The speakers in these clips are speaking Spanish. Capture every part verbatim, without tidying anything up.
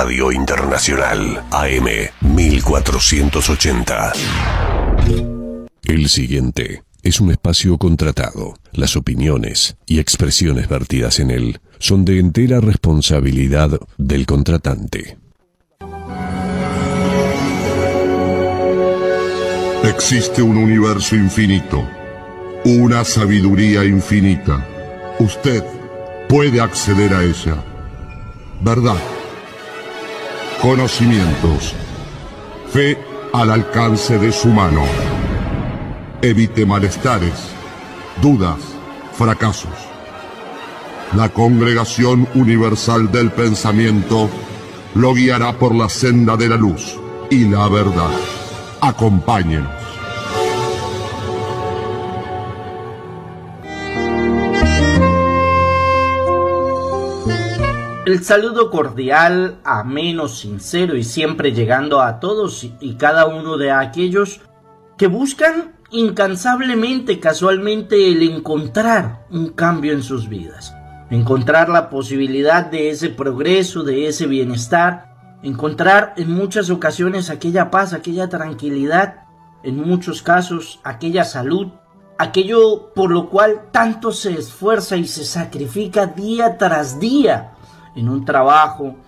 Radio Internacional A M mil cuatrocientos ochenta. El siguiente es un espacio contratado. Las opiniones y expresiones vertidas en él son de entera responsabilidad del contratante. Existe un universo infinito, una sabiduría infinita. Usted puede acceder a ella. Verdad, conocimientos, fe al alcance de su mano. Evite malestares, dudas, fracasos. La Congregación Universal del Pensamiento lo guiará por la senda de la luz y la verdad. Acompáñenos. El saludo cordial, ameno, sincero y siempre llegando a todos y cada uno de aquellos que buscan incansablemente, casualmente, el encontrar un cambio en sus vidas, encontrar la posibilidad de ese progreso, de ese bienestar, encontrar en muchas ocasiones aquella paz, aquella tranquilidad, en muchos casos aquella salud, aquello por lo cual tanto se esfuerza y se sacrifica día tras día en un trabajo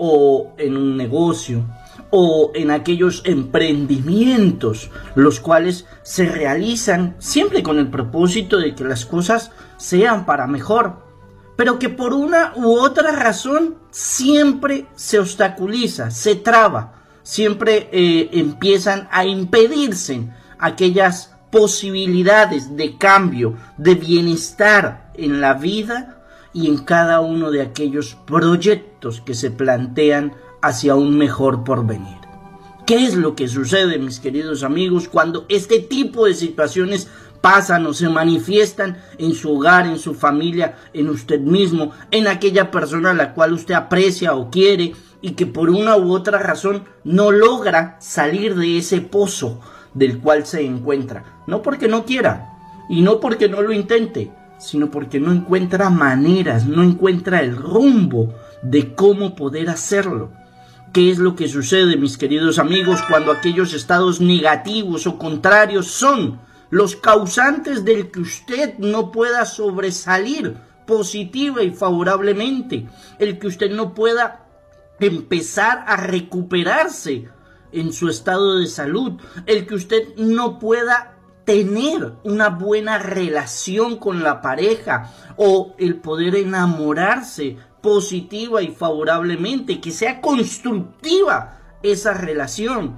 o en un negocio o en aquellos emprendimientos, los cuales se realizan siempre con el propósito de que las cosas sean para mejor, pero que por una u otra razón siempre se obstaculiza, se traba, siempre eh, empiezan a impedirse aquellas posibilidades de cambio, de bienestar en la vida y en cada uno de aquellos proyectos que se plantean hacia un mejor porvenir. ¿Qué es lo que sucede, mis queridos amigos, cuando este tipo de situaciones pasan o se manifiestan en su hogar, en su familia, en usted mismo, en aquella persona a la cual usted aprecia o quiere y que por una u otra razón no logra salir de ese pozo del cual se encuentra? No porque no quiera y no porque no lo intente, sino porque no encuentra maneras, no encuentra el rumbo de cómo poder hacerlo. ¿Qué es lo que sucede, mis queridos amigos, cuando aquellos estados negativos o contrarios son los causantes del que usted no pueda sobresalir positiva y favorablemente, el que usted no pueda empezar a recuperarse en su estado de salud, el que usted no pueda tener una buena relación con la pareja o el poder enamorarse positiva y favorablemente, que sea constructiva esa relación,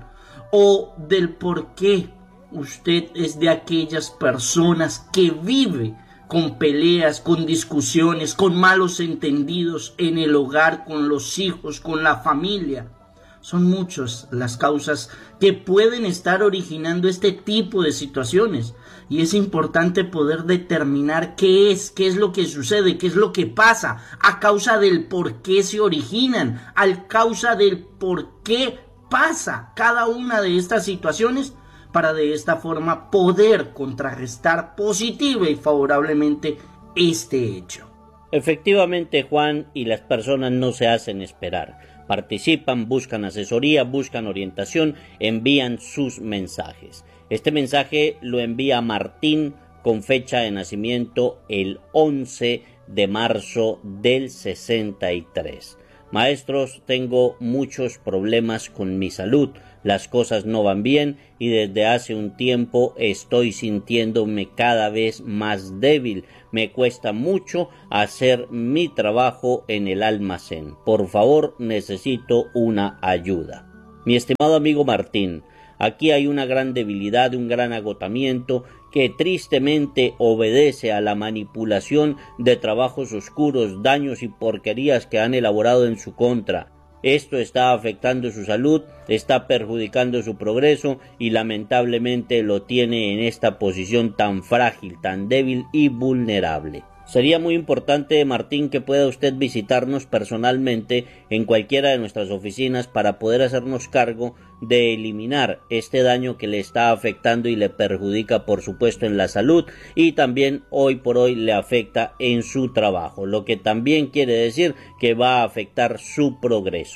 o del por qué usted es de aquellas personas que vive con peleas, con discusiones, con malos entendidos en el hogar, con los hijos, con la familia. Son muchas las causas que pueden estar originando este tipo de situaciones y es importante poder determinar qué es, qué es lo que sucede, qué es lo que pasa a causa del por qué se originan, a causa del por qué pasa cada una de estas situaciones para de esta forma poder contrarrestar positiva y favorablemente este hecho. Efectivamente, Juan, y las personas no se hacen esperar. Participan, buscan asesoría, buscan orientación, envían sus mensajes. Este mensaje lo envía Martín con fecha de nacimiento el once de marzo del sesenta y tres. Maestros, tengo muchos problemas con mi salud. Las cosas no van bien y desde hace un tiempo estoy sintiéndome cada vez más débil. Me cuesta mucho hacer mi trabajo en el almacén. Por favor, necesito una ayuda. Mi estimado amigo Martín, aquí hay una gran debilidad, un gran agotamiento que tristemente obedece a la manipulación de trabajos oscuros, daños y porquerías que han elaborado en su contra. Esto está afectando su salud, está perjudicando su progreso y lamentablemente lo tiene en esta posición tan frágil, tan débil y vulnerable. Sería muy importante, Martín, que pueda usted visitarnos personalmente en cualquiera de nuestras oficinas para poder hacernos cargo de eliminar este daño que le está afectando y le perjudica, por supuesto, en la salud y también hoy por hoy le afecta en su trabajo, lo que también quiere decir que va a afectar su progreso.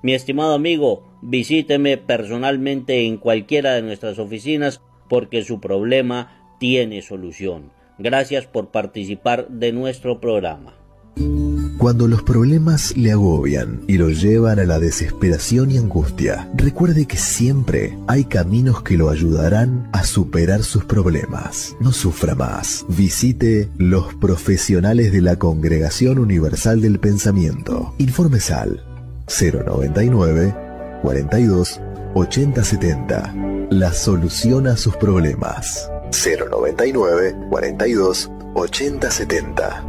Mi estimado amigo, visíteme personalmente en cualquiera de nuestras oficinas porque su problema tiene solución. Gracias por participar de nuestro programa. Cuando los problemas le agobian y lo llevan a la desesperación y angustia, recuerde que siempre hay caminos que lo ayudarán a superar sus problemas. No sufra más. Visite los profesionales de la Congregación Universal del Pensamiento. Informes al cero noventa y nueve, cuarenta y dos, ochenta setenta. La solución a sus problemas. cero noventa y nueve, cuarenta y dos, ochenta setenta.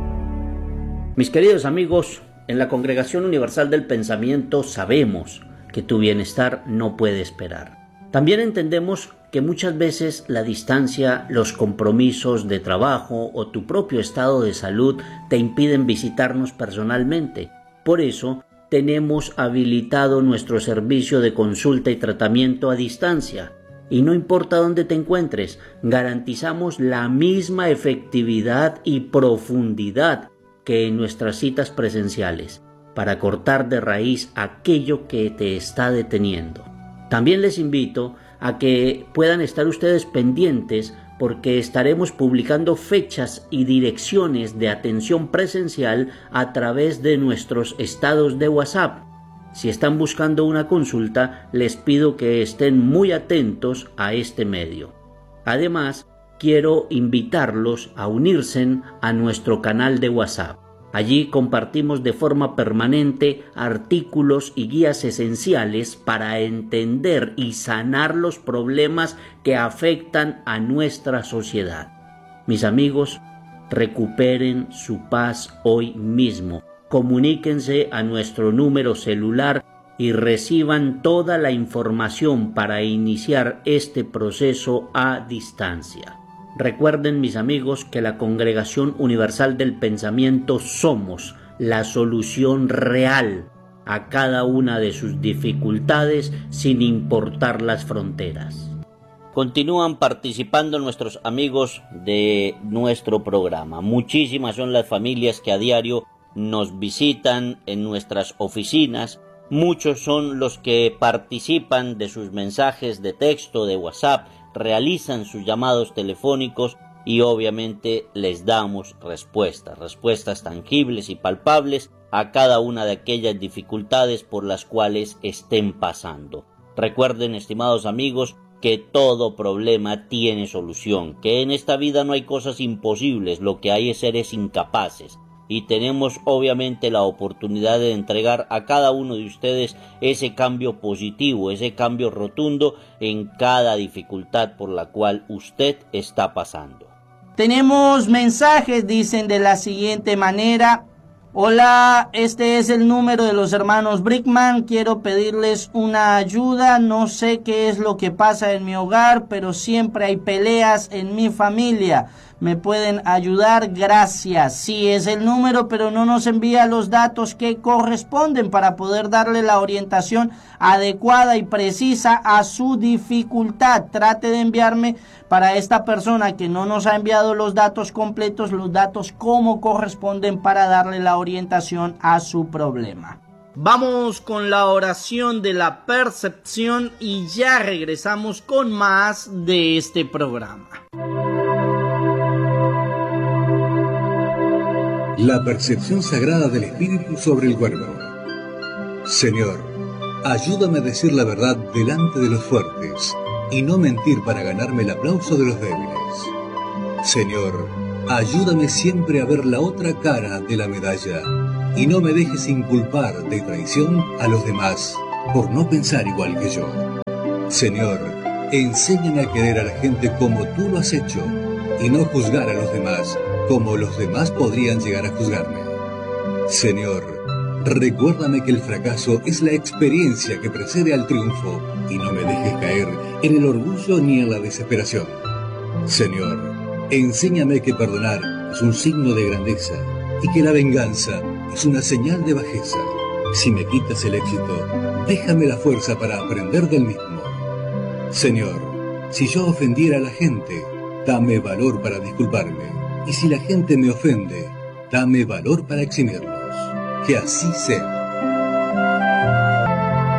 Mis queridos amigos, en la Congregación Universal del Pensamiento sabemos que tu bienestar no puede esperar. También entendemos que muchas veces la distancia, los compromisos de trabajo o tu propio estado de salud te impiden visitarnos personalmente. Por eso, tenemos habilitado nuestro servicio de consulta y tratamiento a distancia. Y no importa dónde te encuentres, garantizamos la misma efectividad y profundidad que en nuestras citas presenciales, para cortar de raíz aquello que te está deteniendo. También les invito a que puedan estar ustedes pendientes porque estaremos publicando fechas y direcciones de atención presencial a través de nuestros estados de WhatsApp. Si están buscando una consulta, les pido que estén muy atentos a este medio. Además, quiero invitarlos a unirse a nuestro canal de WhatsApp. Allí compartimos de forma permanente artículos y guías esenciales para entender y sanar los problemas que afectan a nuestra sociedad. Mis amigos, recuperen su paz hoy mismo. Comuníquense a nuestro número celular y reciban toda la información para iniciar este proceso a distancia. Recuerden, mis amigos, que la Congregación Universal del Pensamiento somos la solución real a cada una de sus dificultades sin importar las fronteras. Continúan participando nuestros amigos de nuestro programa. Muchísimas son las familias que a diario nos visitan en nuestras oficinas. Muchos son los que participan de sus mensajes de texto, de WhatsApp, realizan sus llamados telefónicos y obviamente les damos respuestas, respuestas tangibles y palpables a cada una de aquellas dificultades por las cuales estén pasando. Recuerden, estimados amigos, que todo problema tiene solución, que en esta vida no hay cosas imposibles, lo que hay es seres incapaces. Y tenemos obviamente la oportunidad de entregar a cada uno de ustedes ese cambio positivo, ese cambio rotundo en cada dificultad por la cual usted está pasando. Tenemos mensajes, dicen de la siguiente manera: hola, este es el número de los hermanos Brickman, quiero pedirles una ayuda, no sé qué es lo que pasa en mi hogar, pero siempre hay peleas en mi familia. ¿Me pueden ayudar? Gracias. Sí, es el número, pero no nos envía los datos que corresponden para poder darle la orientación adecuada y precisa a su dificultad. Trate de enviarme para esta persona que no nos ha enviado los datos completos, los datos como corresponden para darle la orientación a su problema. Vamos con la oración de la percepción y ya regresamos con más de este programa. La percepción sagrada del Espíritu sobre el Cuerpo. Señor, ayúdame a decir la verdad delante de los fuertes y no mentir para ganarme el aplauso de los débiles. Señor, ayúdame siempre a ver la otra cara de la medalla y no me dejes inculpar de traición a los demás por no pensar igual que yo. Señor, enséñame a querer a la gente como tú lo has hecho y no juzgar a los demás como los demás podrían llegar a juzgarme. Señor, recuérdame que el fracaso es la experiencia que precede al triunfo y no me dejes caer en el orgullo ni en la desesperación. Señor, enséñame que perdonar es un signo de grandeza y que la venganza es una señal de bajeza. Si me quitas el éxito, déjame la fuerza para aprender del mismo. Señor, si yo ofendiera a la gente, dame valor para disculparme. Y si la gente me ofende, dame valor para eximirlos. Que así sea.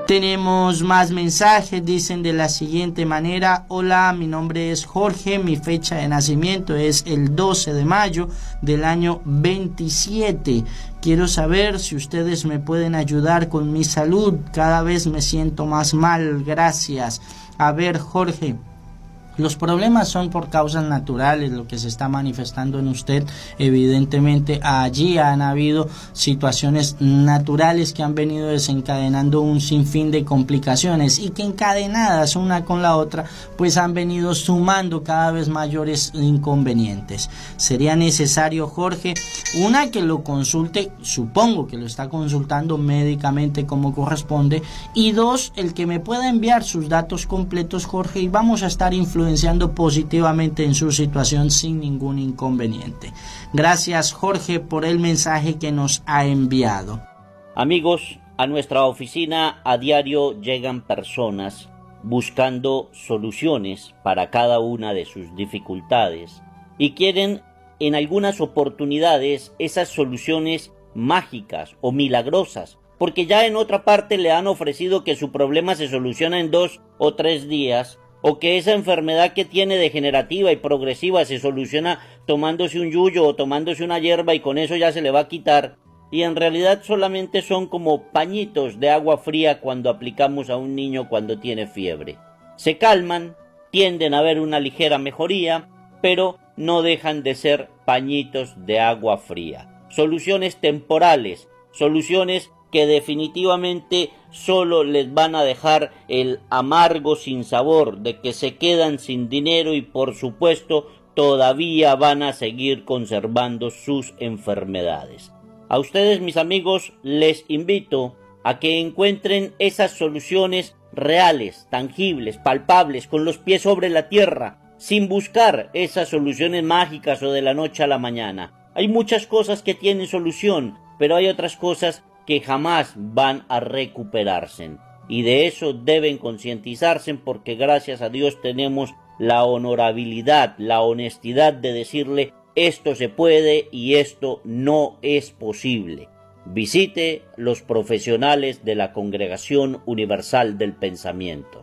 Tenemos más mensajes, dicen de la siguiente manera: hola, mi nombre es Jorge, mi fecha de nacimiento es el doce de mayo del año veintisiete. Quiero saber si ustedes me pueden ayudar con mi salud, cada vez me siento más mal, gracias. A ver, Jorge, los problemas son por causas naturales, lo que se está manifestando en usted. Evidentemente allí han habido situaciones naturales que han venido desencadenando un sinfín de complicaciones y que encadenadas una con la otra pues han venido sumando cada vez mayores inconvenientes. Sería necesario, Jorge, una, que lo consulte, supongo que lo está consultando médicamente como corresponde, y dos, el que me pueda enviar sus datos completos, Jorge, y vamos a estar influenciando positivamente en su situación sin ningún inconveniente. Gracias, Jorge, por el mensaje que nos ha enviado. Amigos, a nuestra oficina a diario llegan personas buscando soluciones para cada una de sus dificultades y quieren en algunas oportunidades esas soluciones mágicas o milagrosas, porque ya en otra parte le han ofrecido que su problema se soluciona en dos o tres días, o que esa enfermedad que tiene degenerativa y progresiva se soluciona tomándose un yuyo o tomándose una hierba y con eso ya se le va a quitar, y en realidad solamente son como pañitos de agua fría cuando aplicamos a un niño cuando tiene fiebre. Se calman, tienden a ver una ligera mejoría, pero no dejan de ser pañitos de agua fría. Soluciones temporales, soluciones que definitivamente solo les van a dejar el amargo sinsabor de que se quedan sin dinero y por supuesto todavía van a seguir conservando sus enfermedades. A ustedes, mis amigos, les invito a que encuentren esas soluciones reales, tangibles, palpables, con los pies sobre la tierra, sin buscar esas soluciones mágicas o de la noche a la mañana. Hay muchas cosas que tienen solución, pero hay otras cosas que jamás van a recuperarse, y de eso deben concientizarse, porque gracias a Dios tenemos la honorabilidad, la honestidad de decirle: esto se puede y esto no es posible. Visite los profesionales de la Congregación Universal del Pensamiento.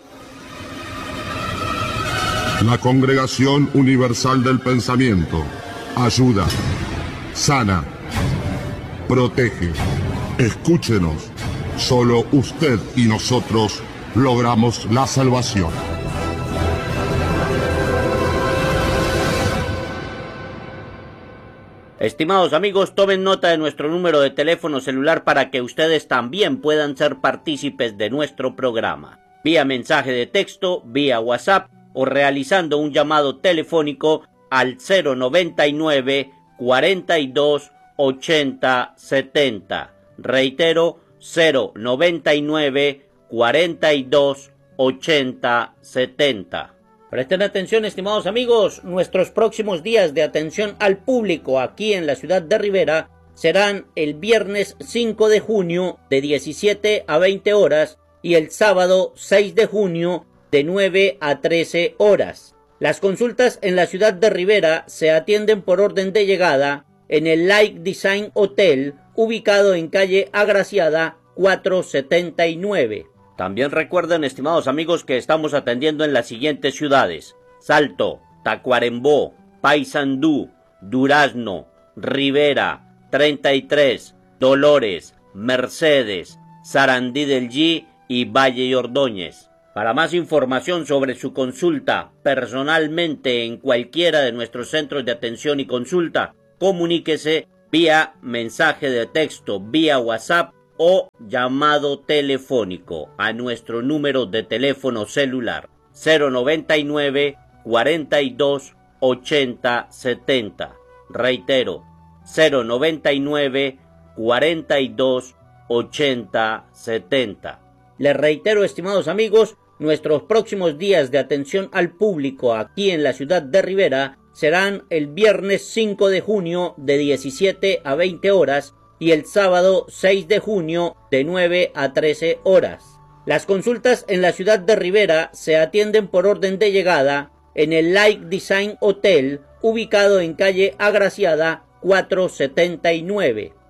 La Congregación Universal del Pensamiento ayuda, sana, protege. Escúchenos, solo usted y nosotros logramos la salvación. Estimados amigos, tomen nota de nuestro número de teléfono celular para que ustedes también puedan ser partícipes de nuestro programa. Vía mensaje de texto, vía WhatsApp o realizando un llamado telefónico al cero noventa y nueve, cuarenta y dos, ochenta, setenta. Reitero, cero noventa y nueve, cuarenta y dos, ochenta, setenta. Presten atención, estimados amigos, nuestros próximos días de atención al público aquí en la ciudad de Rivera serán el viernes cinco de junio de diecisiete a veinte horas y el sábado seis de junio de nueve a trece horas. Las consultas en la ciudad de Rivera se atienden por orden de llegada en el Like Design Hotel, ubicado en calle Agraciada cuatrocientos setenta y nueve. También recuerden, estimados amigos, que estamos atendiendo en las siguientes ciudades: Salto, Tacuarembó, Paysandú, Durazno, Rivera, treinta y tres, Dolores, Mercedes, Sarandí del G y Valle y Ordóñez. Para más información sobre su consulta personalmente en cualquiera de nuestros centros de atención y consulta, comuníquese vía mensaje de texto, vía WhatsApp o llamado telefónico a nuestro número de teléfono celular cero noventa y nueve, cuarenta y dos, ochenta, setenta. Reitero, cero noventa y nueve, cuarenta y dos, ochenta, setenta. Les reitero, estimados amigos, nuestros próximos días de atención al público aquí en la ciudad de Rivera serán el viernes cinco de junio de diecisiete a veinte horas y el sábado seis de junio de nueve a trece horas. Las consultas en la ciudad de Rivera se atienden por orden de llegada en el Like Design Hotel, ubicado en calle Agraciada cuatrocientos setenta y nueve.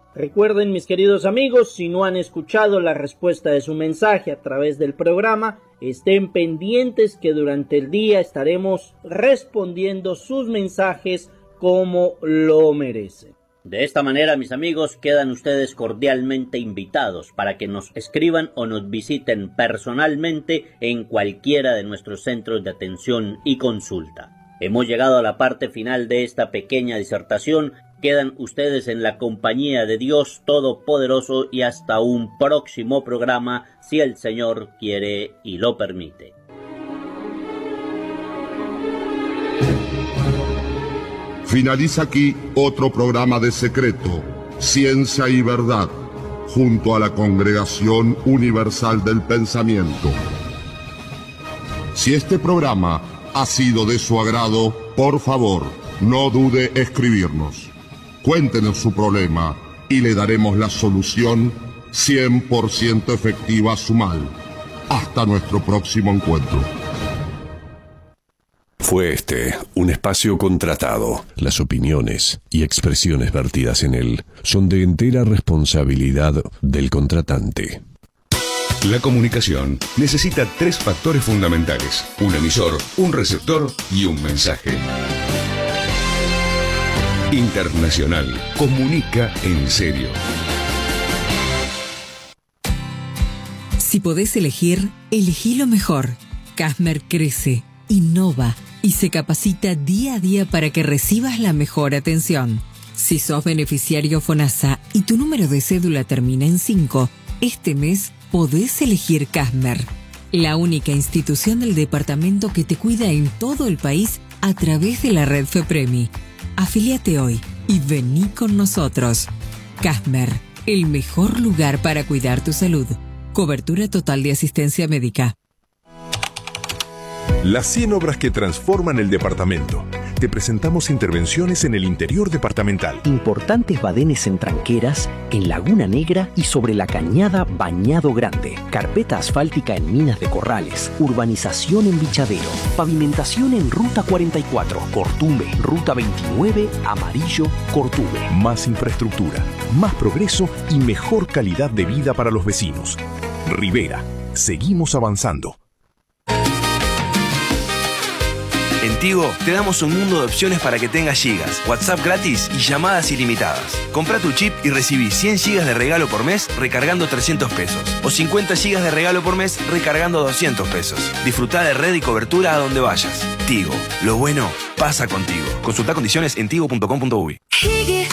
Recuerden, mis queridos amigos, si no han escuchado la respuesta de su mensaje a través del programa, estén pendientes que durante el día estaremos respondiendo sus mensajes como lo merecen. De esta manera, mis amigos, quedan ustedes cordialmente invitados para que nos escriban o nos visiten personalmente en cualquiera de nuestros centros de atención y consulta. Hemos llegado a la parte final de esta pequeña disertación. Quedan ustedes en la compañía de Dios Todopoderoso y hasta un próximo programa, si el Señor quiere y lo permite. Finaliza aquí otro programa de Secreto, Ciencia y Verdad, junto a la Congregación Universal del Pensamiento. Si este programa ha sido de su agrado, por favor, no dude escribirnos. Cuéntenos su problema y le daremos la solución cien por ciento efectiva a su mal. Hasta nuestro próximo encuentro. Fue este un espacio contratado. Las opiniones y expresiones vertidas en él son de entera responsabilidad del contratante. La comunicación necesita tres factores fundamentales: un emisor, un receptor y un mensaje. Internacional comunica en serio. Si podés elegir, elegí lo mejor. Casmer crece, innova y se capacita día a día para que recibas la mejor atención. Si sos beneficiario FONASA y tu número de cédula termina en cinco, este mes podés elegir Casmer, la única institución del departamento que te cuida en todo el país a través de la red FEPREMI. Afíliate hoy y vení con nosotros. Casmer, el mejor lugar para cuidar tu salud. Cobertura total de asistencia médica. Las cien obras que transforman el departamento. Te presentamos intervenciones en el interior departamental. Importantes badenes en Tranqueras, en Laguna Negra y sobre la cañada Bañado Grande. Carpeta asfáltica en Minas de Corrales. Urbanización en Bichadero. Pavimentación en Ruta cuarenta y cuatro. Cortume. Ruta veintinueve. Amarillo. Cortume. Más infraestructura, más progreso y mejor calidad de vida para los vecinos. Rivera. Seguimos avanzando. En Tigo te damos un mundo de opciones para que tengas gigas, WhatsApp gratis y llamadas ilimitadas. Compra tu chip y recibí cien gigas de regalo por mes recargando trescientos pesos. O cincuenta gigas de regalo por mes recargando doscientos pesos. Disfruta de red y cobertura a donde vayas. Tigo, lo bueno pasa contigo. Consulta condiciones en tigo punto com punto uy.